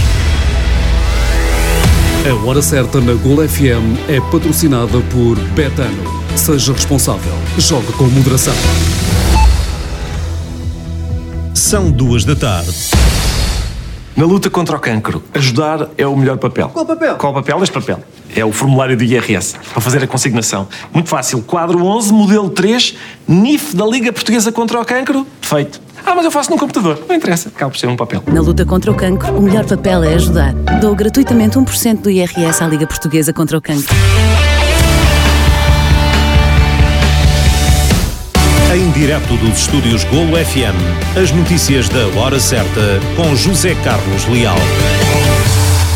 A Hora Certa na Gol F M é patrocinada por Betano. Seja responsável. Jogue com moderação. São duas da tarde. Na luta contra o cancro, ajudar é o melhor papel. Qual papel? Qual papel? Este papel. É o formulário do I R S, para fazer a consignação. Muito fácil. Quadro onze, modelo três, N I F da Liga Portuguesa contra o Cancro. Feito. Ah, mas eu faço num computador. Não interessa. Acaba por ser um papel. Na luta contra o cancro, o melhor papel é ajudar. Dou gratuitamente um por cento do I R S à Liga Portuguesa contra o Cancro. Em direto dos estúdios Golo F M, as notícias da Hora Certa com José Carlos Leal.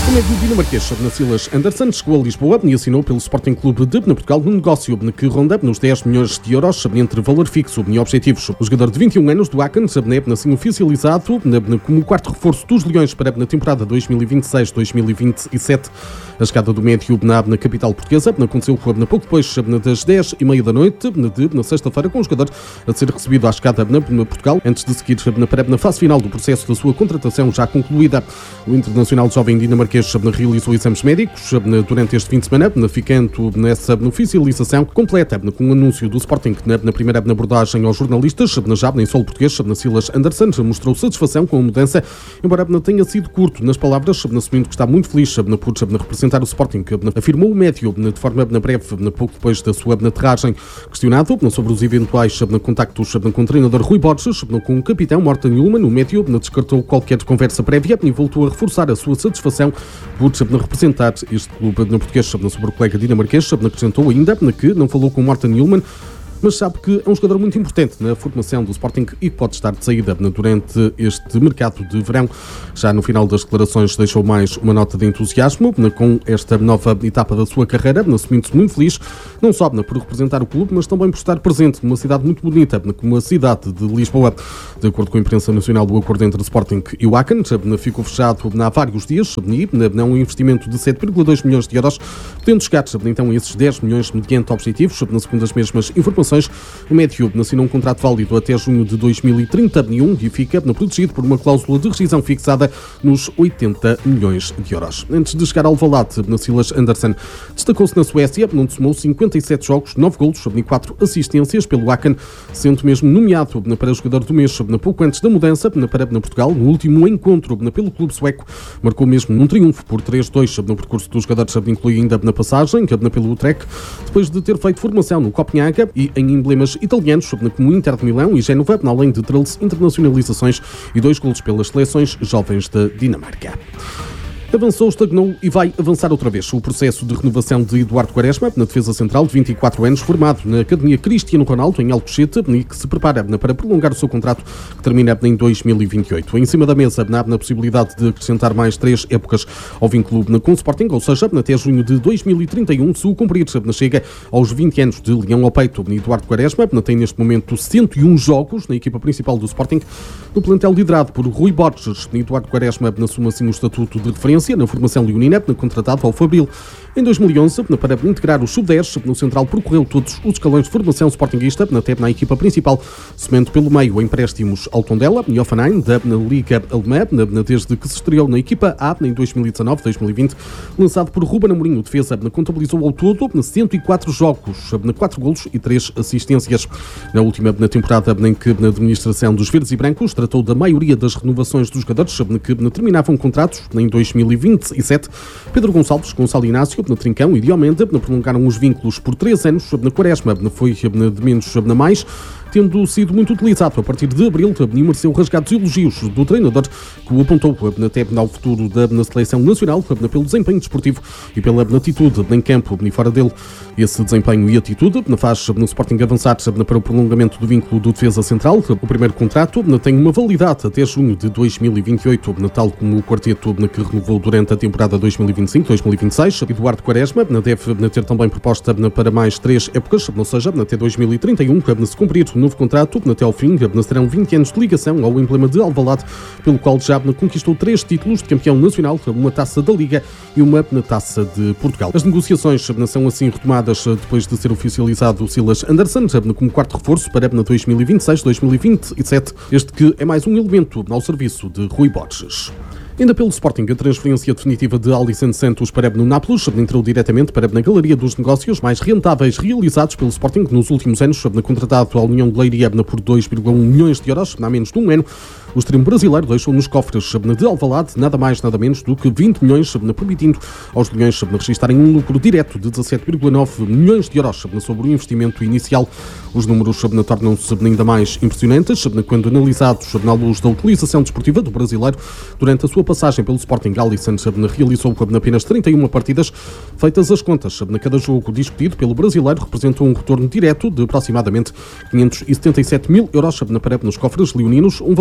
O médio dinamarquês Silas Andersen chegou a Lisboa e assinou pelo Sporting Clube de Portugal um negócio que ronda nos dez milhões de euros entre valor fixo e objetivos. O jogador de vinte e um anos do Aachen é assim oficializado como o quarto reforço dos Leões para a temporada dois mil e vinte e seis dois mil e vinte e sete. A chegada do médio na, na capital portuguesa aconteceu pouco depois das dez e meia da noite de, na sexta-feira, com o jogador a ser recebido à chegada na, na Portugal, antes de seguir na, na fase final do processo da sua contratação já concluída. O internacional jovem dinamarquês realizou exames médicos durante este fim de semana, ficando nessa oficialização completa com o anúncio do Sporting na, na primeira abordagem aos jornalistas, já em solo português. Silas Andersen mostrou satisfação com a mudança, embora tenha sido curto nas palavras, assumindo que está muito feliz por representar o Sporting, afirmou o médio de forma breve, pouco depois da sua aterragem. Questionado sobre os eventuais contactos com o treinador Rui Borges, com o capitão Morten Hjulmand, o médio descartou qualquer conversa prévia e voltou a reforçar a sua satisfação por representar este clube português. Sobre o colega dinamarquês, acrescentou ainda que não falou com Morten Hjulmand, mas sabe que é um jogador muito importante na formação do Sporting e que pode estar de saída durante este mercado de verão. Já no final das declarações deixou mais uma nota de entusiasmo com esta nova etapa da sua carreira, assumindo-se muito feliz, não só por representar o clube, mas também por estar presente numa cidade muito bonita, como a cidade de Lisboa. De acordo com a imprensa nacional, o acordo entre o Sporting e o Aachen ficou fechado há vários dias e é um investimento de sete vírgula dois milhões de euros, podendo chegar então a esses dez milhões mediante objetivos. Segundo as mesmas informações, o médio assinou um contrato válido até junho de dois mil e trinta e um e fica protegido por uma cláusula de rescisão fixada nos oitenta milhões de euros. Antes de chegar ao Alvalade, Silas Andersen destacou-se na Suécia, onde somou cinquenta e sete jogos, nove golos e quatro assistências pelo Aachen, sendo mesmo nomeado para o jogador do mês pouco antes da mudança para Portugal. No último encontro pelo clube sueco, marcou mesmo um triunfo por três a dois no percurso dos jogadores, inclui ainda na passagem pelo Utrecht, depois de ter feito formação no Copenhaga e em emblemas italianos como Inter de Milão e Génova, além de treze internacionalizações e dois golos pelas seleções jovens da Dinamarca. Avançou, estagnou e vai avançar outra vez o processo de renovação de Eduardo Quaresma, na defesa central de vinte e quatro anos, formado na Academia Cristiano Ronaldo, em Alcochete, e que se prepara para prolongar o seu contrato, que termina em dois mil e vinte e oito. Em cima da mesa, na, na possibilidade de acrescentar mais três épocas ao vínculo com o Sporting, ou seja, até junho de dois mil e trinta e um, se o cumprir, chega aos vinte anos de leão ao peito. Eduardo Quaresma tem neste momento cento e um jogos na equipa principal do Sporting, no plantel liderado por Rui Borges. Eduardo Quaresma assume assim o estatuto de referência na formação leonina, contratado ao Fabril em dois mil e onze, para integrar o sub dez. No central percorreu todos os escalões de formação sportinguista, até na equipa principal, semendo pelo meio empréstimos ao Tondela e Hoffenheim, da Liga Alemã, desde que se estreou na equipa A em dois mil e dezanove dois mil e vinte. Lançado por Ruben Amorim, o defesa contabilizou ao todo cento e quatro jogos, quatro golos e três assistências. Na última na temporada em que na administração dos verdes e brancos tratou da maioria das renovações dos jogadores que terminavam contratos em dois mil e vinte e sete, Pedro Gonçalves, Gonçalo Inácio, na Trincão e Diomende prolongaram os vínculos por três anos. Na Quaresma foi de menos na mais, tendo sido muito utilizado a partir de abril, e mereceu rasgados elogios do treinador, que o apontou até ao futuro da na seleção nacional pelo desempenho desportivo e pela atitude em campo e fora dele. Esse desempenho e atitude faz no Sporting avançar para o prolongamento do vínculo do defesa central. O primeiro contrato tem uma validade até junho de dois mil e vinte e oito, tal como o quarteto que renovou durante a temporada dois mil e vinte e cinco dois mil e vinte e seis. Eduardo Quaresma deve ter também proposta para mais três épocas, ou seja, até dois mil e trinta e um, se cumprir o novo contrato. Até ao fim serão vinte anos de ligação ao emblema de Alvalade, pelo qual já conquistou três títulos de campeão nacional, uma taça da Liga e uma na taça de Portugal. As negociações são assim retomadas depois de ser oficializado o Silas Andersen como quarto reforço para dois mil e vinte e seis dois mil e vinte e sete, este que é mais um elemento ao serviço de Rui Borges. Ainda pelo Sporting, a transferência definitiva de Alisson Santos para no Nápoles entrou diretamente para na galeria dos negócios mais rentáveis realizados pelo Sporting nos últimos anos, contratado à União de Leiria por dois vírgula um milhões de euros há menos de um ano. O extremo brasileiro deixou nos cofres de Alvalade nada mais nada menos do que vinte milhões, permitindo aos Leões registarem um lucro direto de dezassete vírgula nove milhões de euros sobre o investimento inicial. Os números tornam-se ainda mais impressionantes quando analisados na luz da utilização desportiva do brasileiro. Durante a sua passagem pelo Sporting, Alisson realizou apenas trinta e uma partidas. Feitas as contas, cada jogo discutido pelo brasileiro representou um retorno direto de aproximadamente quinhentos e setenta e sete mil euros para nos cofres leoninos, um valor que ultrapassa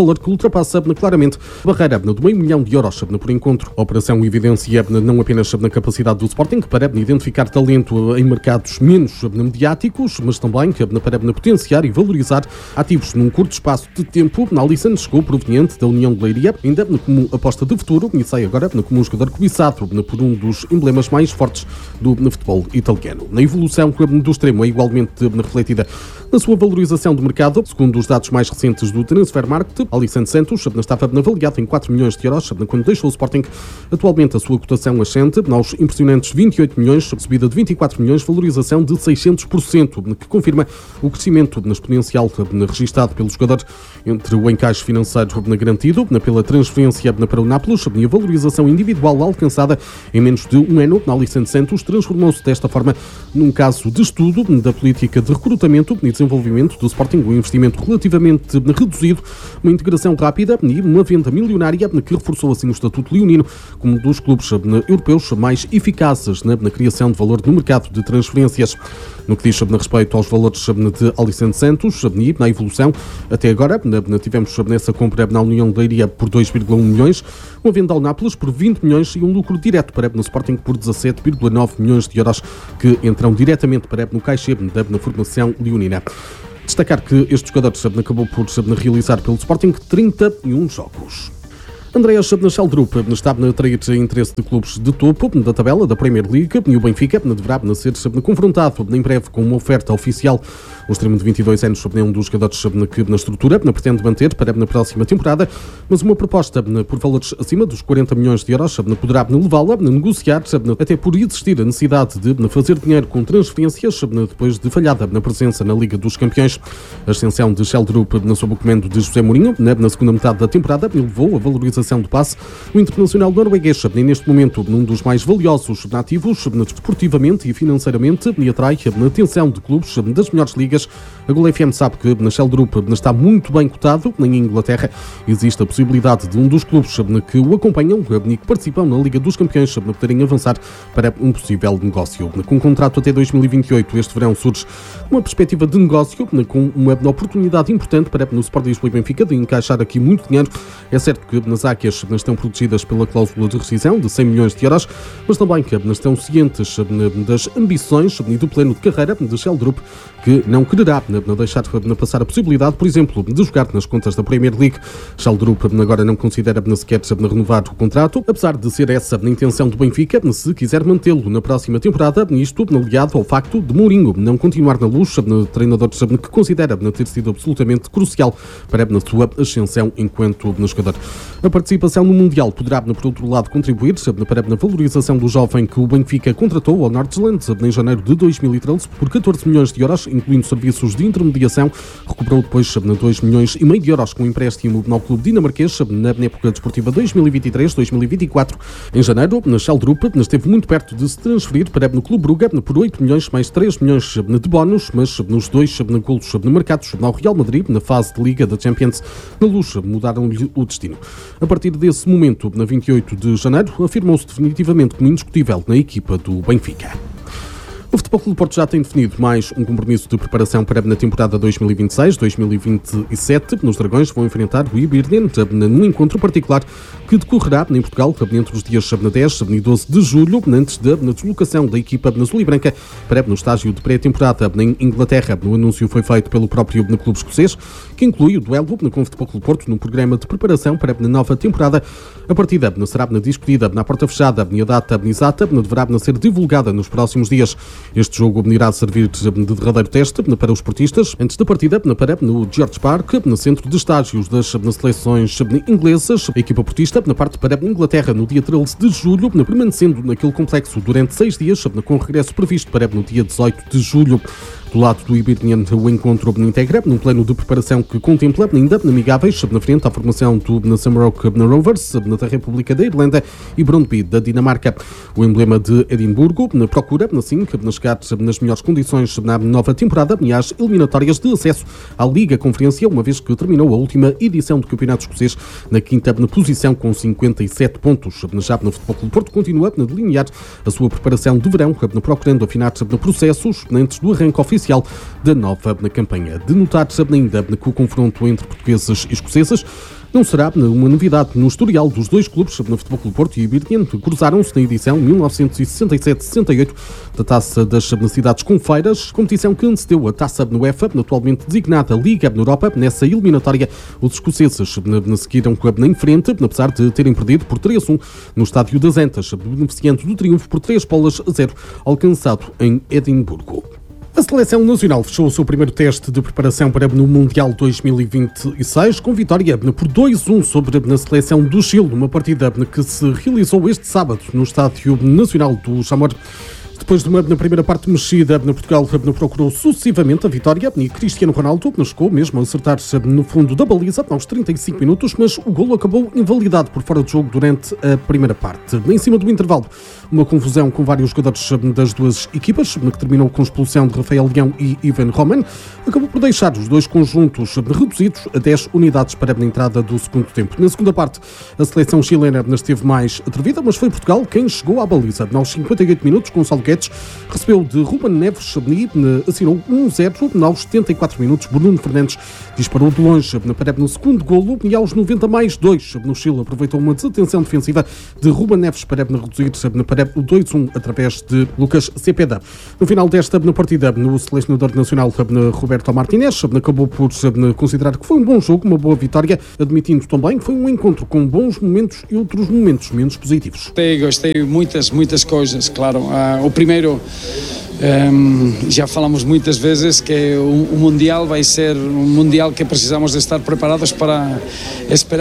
ultrapassa claramente a barreira de meio milhão de euros por encontro. A operação evidencia não apenas na capacidade do Sporting para identificar talento em mercados menos mediáticos, mas também para potenciar e valorizar ativos num curto espaço de tempo. Alisson chegou proveniente da União de Leiria, ainda como aposta de futuro, e sai agora como um jogador cobiçado por um dos emblemas mais fortes do futebol italiano. Na evolução do extremo é igualmente refletida na sua valorização de mercado. Segundo os dados mais recentes do Transfermarkt, Alisson Santos estava avaliado em quatro milhões de euros quando deixou o Sporting. Atualmente a sua cotação ascende aos impressionantes vinte e oito milhões, subida de vinte e quatro milhões, valorização de seiscentos por cento, que confirma o crescimento exponencial registado pelo jogador entre o encaixe financeiro garantido pela transferência para o Nápoles e a valorização individual alcançada em menos de um ano. Alisson Santos transformou-se desta forma num caso de estudo da política de recrutamento e desenvolvimento do Sporting, um investimento relativamente reduzido, uma integração rápida e uma venda milionária que reforçou assim o estatuto leonino como um dos clubes europeus mais eficazes na, na criação de valor no mercado de transferências. No que diz a respeito aos valores de Alisson Santos e na evolução, até agora tivemos nessa compra na União de Leiria por dois vírgula um milhões, uma venda ao Nápoles por vinte milhões e um lucro direto para no Sporting por dezassete vírgula nove milhões de euros que entram diretamente para no caixa da formação leonina. Destacar que este jogador acabou por realizar pelo Sporting trinta e um jogos. Andreas Scheldrup está a atrair interesse de clubes de topo da tabela da Premier League e o Benfica deverá ser confrontado em breve com uma oferta oficial. O extremo de vinte e dois anos é um dos jogadores que na estrutura pretende manter para na próxima temporada, mas uma proposta por valores acima dos quarenta milhões de euros poderá levá-la a negociar, até por existir a necessidade de fazer dinheiro com transferências depois de falhada na presença na Liga dos Campeões. A ascensão de Scheldrup sob o comando de José Mourinho na segunda metade da temporada levou a valorização do passe. O internacional norueguês é neste momento um dos mais valiosos nativos desportivamente e financeiramente e atrai a atenção de clubes das melhores ligas. A Gol F M sabe que na Scheldrup está muito bem cotado. Na Inglaterra existe a possibilidade de um dos clubes que o acompanham e que participam na Liga dos Campeões poderem avançar para um possível negócio. Com um contrato até dois mil e vinte e oito, este verão surge uma perspectiva de negócio com uma oportunidade importante para no Sport Lisboa e Benfica de encaixar aqui muito dinheiro. É certo que nas águias estão protegidas pela cláusula de rescisão de cem milhões de euros, mas também que estão cientes das ambições e do plano de carreira de Scheldrup, que não quererá deixar passar a possibilidade, por exemplo, de jogar nas contas da Premier League. Scheldrup agora não considera sequer renovar o contrato, apesar de ser essa a intenção do Benfica, se quiser mantê-lo na próxima temporada, isto aliado ao facto de Mourinho não continuar na luz, treinador que considera ter sido absolutamente crucial para a sua ascensão enquanto jogador. A participação no Mundial poderá, por outro lado, contribuir para a valorização do jovem que o Benfica contratou ao Nordsjælland em janeiro de dois mil e treze por catorze milhões de euros, incluindo serviços de intermediação. Recuperou depois dois milhões e meio de euros com um empréstimo ao clube dinamarquês na época desportiva dois mil e vinte e três dois mil e vinte e quatro. Em janeiro, na Scheldrup esteve muito perto de se transferir para o Clube Brugge por oito milhões mais três milhões de bónus, mas nos dois golos marcados ao Real Madrid na fase de Liga da Champions, na Luz, mudaram-lhe o destino. A partir desse momento, na vinte e oito de janeiro, afirmou-se definitivamente como indiscutível na equipa do Benfica. O Futebol Clube do Porto já tem definido mais um compromisso de preparação para na temporada dois mil e vinte e seis dois mil e vinte e sete. Nos Dragões vão enfrentar o Hibernian num encontro particular que decorrerá em Portugal entre os dias dez e doze de julho, antes da deslocação da equipa azul e branca para no estágio de pré-temporada em Inglaterra. O anúncio foi feito pelo próprio clube escocês, que inclui o duelo com o Futebol Clube do Porto no programa de preparação para a nova temporada. A partida será discutida na porta fechada e a data exata deverá ser divulgada nos próximos dias. Este jogo irá servir de derradeiro teste para os esportistas antes da partida para no George Park, no centro de estágios das seleções inglesas. A equipa portista na parte para a Inglaterra no dia treze de julho, permanecendo naquele complexo durante seis dias, com regresso previsto para no dia dezoito de julho. Do lado do Hibernian, o encontro integra num plano de preparação que contempla ainda amigáveis na frente à formação do Shamrock Rovers da República da Irlanda e Brøndby da Dinamarca. O emblema de Edimburgo procura, assim, chegar nas melhores condições na nova temporada e às eliminatórias de acesso à Liga Conferência, uma vez que terminou a última edição do Campeonato Escocês na quinta posição com cinquenta e sete pontos. Já no Futebol Clube do Porto continua a delinear a sua preparação de verão, procurando afinar processos antes do arranque oficial da nova campanha. De notar ainda que o confronto entre portugueses e escoceses não será uma novidade no historial dos dois clubes, no Futebol Clube Porto e Ibirtian, que cruzaram-se na edição mil novecentos e sessenta e sete sessenta e oito da Taça das Cidades Confeiras, competição que antecedeu a Taça UEFA, atualmente designada Liga Europa. Nessa eliminatória, os escoceses seguiram em frente, apesar de terem perdido por três a um no Estádio das Antas, beneficiando do triunfo por três bolas a zero, alcançado em Edimburgo. A Seleção Nacional fechou o seu primeiro teste de preparação para o Mundial dois mil e vinte e seis com vitória por dois a um sobre a Seleção do Chile, numa partida que se realizou este sábado no Estádio Nacional do Jamor. Depois de uma na primeira parte mexida, Portugal procurou sucessivamente a vitória e Cristiano Ronaldo chegou mesmo a acertar-se no fundo da baliza aos trinta e cinco minutos, mas o golo acabou invalidado por fora de jogo durante a primeira parte. Em cima do intervalo, uma confusão com vários jogadores das duas equipas, que terminou com a expulsão de Rafael Leão e Ivan Roman, acabou por deixar os dois conjuntos reduzidos a dez unidades para a entrada do segundo tempo. Na segunda parte, a seleção chilena esteve mais atrevida, mas foi Portugal quem chegou à baliza. Aos cinquenta e oito minutos, Gonçalo Guedes recebeu de Ruben Neves e assinou um a zero. Aos setenta e quatro minutos, Bruno Fernandes disparou de longe para no segundo golo e aos noventa mais dois, no Chile aproveitou uma desatenção defensiva de Ruben Neves para reduzir para o dois a um através de Lucas Cepeda. No final desta partida, o selecionador nacional Roberto Martínez acabou por considerar que foi um bom jogo, uma boa vitória, admitindo também que foi um encontro com bons momentos e outros momentos menos positivos. Gostei, gostei muitas, muitas coisas, claro. Uh, o primeiro, um, já falamos muitas vezes que o, o Mundial vai ser um Mundial que precisamos de estar preparados para esperar